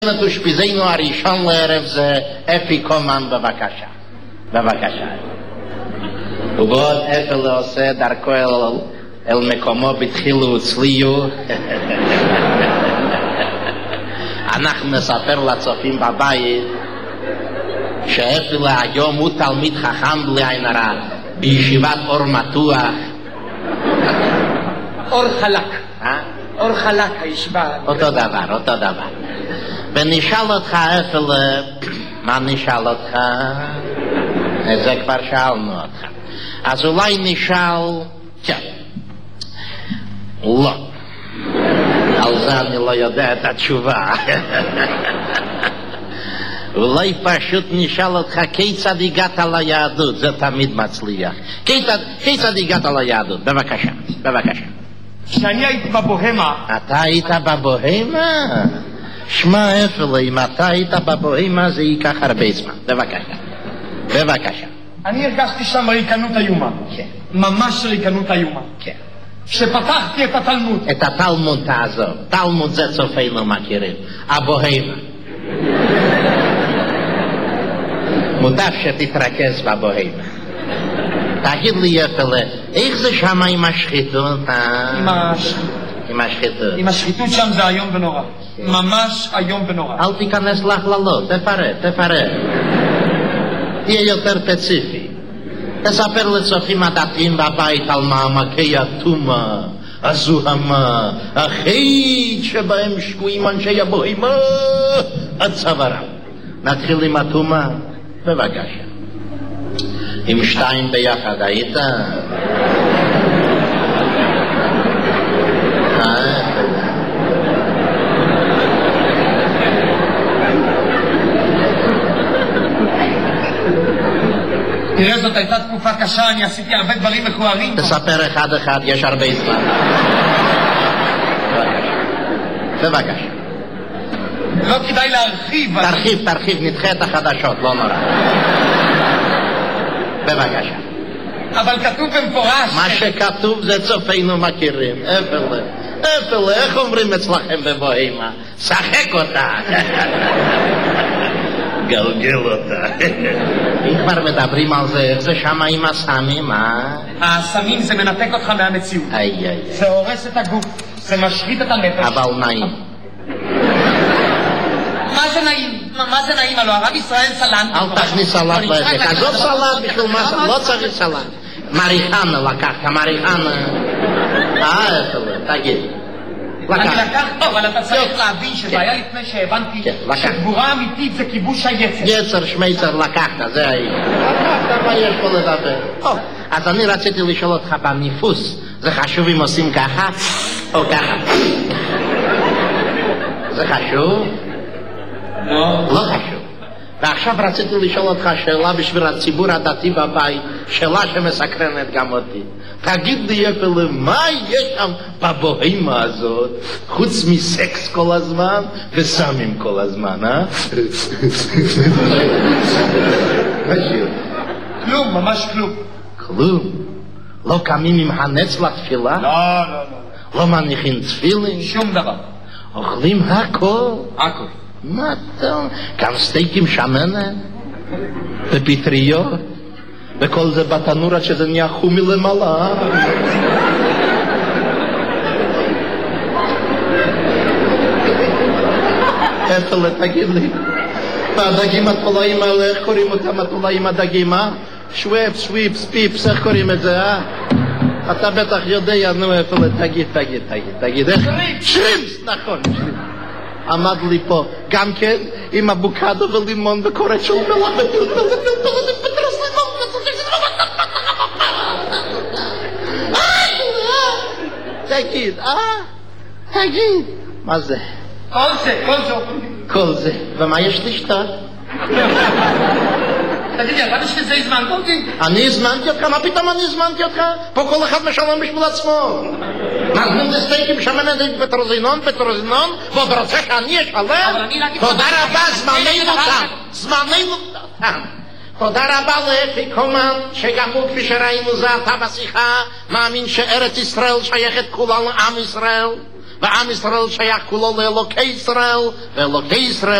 אושפיזנו הראשון לערב זה אפי קומן, בבקשה. בבקשה. ובעוד אפל עושה דרכו אל מקומו בתחילו וצליו. אנחנו נספר לצופים בבית שאפל היום הוא תלמיד חכם בלי עין הרע בישיבת אור מתוח. אור חלק. אור חלק הישיבה. אותו דבר. ונשאל אותך אפל, מה נשאל אותך? זה כבר שאלנו אותך. אז אולי נשאל, לא. על זה אני לא יודע את התשובה. אולי פשוט נשאל אותך כיצד הגעת ליהדות, זה תמיד מצליח. כיצד הגעת ליהדות? בבקשה. כשאני הייתי בבוהמה. אתה היית בבוהמה? שמע אפל, אם אתה היית בבוהמה זה ייקח הרבה זמן. בבקשה. אני הרגשתי שם ריקנות איומה. כן. ממש ריקנות איומה. כן. כשפתחתי את התלמוד. את התלמוד תעזוב. תלמוד זה צופינו מכירים. הבוהמה. מוטב שתתרכז בבוהמה. תגיד לי אפל, איך זה שם עם השחיתות? עם השחיתות שם זה היום ונורא. ממש היום ונורא. אל תיכנס להכללות, תפרט. תהיה יותר ספציפי. תספר לצופים הדתיים בבית על מעמקי הטומאה, הזוהמה, החטא שבהם שקועים אנשי הבוהמה עד צווארם. נתחיל עם הטומאה? בבקשה. עם שתיים ביחד היית? תראה, זאת הייתה תקופה קשה, אני עשיתי הרבה דברים מכוערים. תספר אחד, יש הרבה זמן. בבקשה. לא כדאי להרחיב. תרחיב, נדחה את החדשות, לא נורא. בבקשה. אבל כתוב במפורש. מה שכתוב זה צופינו מכירים. אפל, איך אומרים אצלכם בבוהמה? שחק אותה. גלגל אותה. אם כבר מדברים על זה, איך זה שמה עם הסמים, הסמים זה מנתק אותך מהמציאות. זה הורס את הגוף, זה משחית את הנפש. אבל נעים. מה זה נעים? הלוא הרב ישראל סלן. אל תכניס סלט בעסק. עזוב סלט בשביל מה, לא צריך סלט. מריחנה לקחת, מריחנה. תגיד. לקחת, אבל אתה צריך להבין שזה היה לפני שהבנתי שגבורה אמיתית זה כיבוש היצר. יצר, שמייצר, לקחת, זה היה. לקחת, מה יש פה לדבר? אז אני רציתי לשאול אותך בניפוס, זה חשוב אם עושים ככה או ככה? זה חשוב? לא חשוב. ועכשיו רציתי לשאול אותך שאלה בשביל הציבור הדתי בבית, שאלה שמסקרנת גם אותי. תגיד לי אפל, מה יש שם בבוהמה הזאת, חוץ מסקס כל הזמן וסמים כל הזמן, כלום, ממש כלום. כלום? לא קמים עם הנץ לתפילה? לא. לא מניחים תפילין? שום דבר. אוכלים הכל? הכל. מה אתה? גם סטייקים שמנת? ופטריות? וכל זה בתנור עד שזה נהיה חומי למעלה. אפל, תגיד לי, הדגים התולעים האלה, איך קוראים אותם התולעים הדגים, שוויפ, סוויפס, פיפס, איך קוראים את זה, אתה בטח יודע, נו אפל, תגיד, איך? שרימפס, נכון, שרימפס. עמד לי פה, גם כן, עם אבוקדו ולימון וקורט של מלח תגיד, מה זה? כל זה, ומה יש לשתות? תגיד לי, אתה בשביל זה הזמנת אותי? אני הזמנתי אותך? מה פתאום אני הזמנתי אותך? פה כל אחד משלם בשביל עצמו. נתנו לסטייקים שמנת פטרוזינון, ועוד רוצה שאני אשלם? תודה רבה, זמננו תם. תודה רבה לאפי קומן, שגם הוא כפי שראינו זה אתה בשיחה, מאמין שארץ ישראל שייכת כולה לעם ישראל, ועם ישראל שייך כולו לאלוקי ישראל, ואלוקי ישראל